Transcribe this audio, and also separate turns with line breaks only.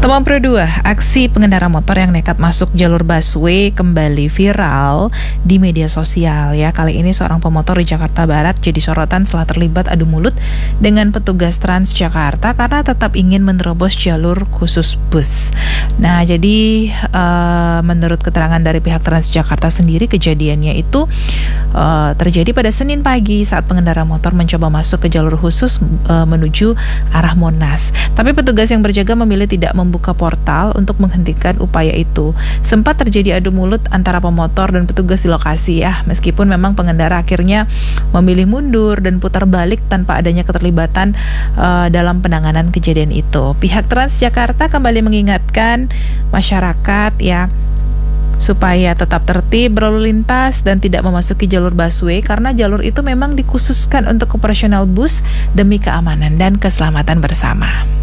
Teman Pro 2, aksi pengendara motor yang nekat masuk jalur busway kembali viral di media sosial ya. Kali ini seorang pemotor di Jakarta Barat jadi sorotan setelah terlibat adu mulut dengan petugas Transjakarta karena tetap ingin menerobos jalur khusus bus. Nah, jadi menurut keterangan dari pihak Transjakarta sendiri, kejadiannya itu terjadi pada Senin pagi saat pengendara motor mencoba masuk ke jalur khusus menuju arah Monas. Tapi petugas yang berjaga memilih tidak membuka portal untuk menghentikan upaya itu. Sempat terjadi adu mulut antara pemotor dan petugas di lokasi ya. Meskipun memang pengendara akhirnya memilih mundur dan putar balik tanpa adanya keterlibatan dalam penanganan kejadian itu. Pihak Transjakarta kembali mengingatkan masyarakat ya supaya tetap tertib berlalu lintas dan tidak memasuki jalur busway karena jalur itu memang dikhususkan untuk operasional bus demi keamanan dan keselamatan bersama.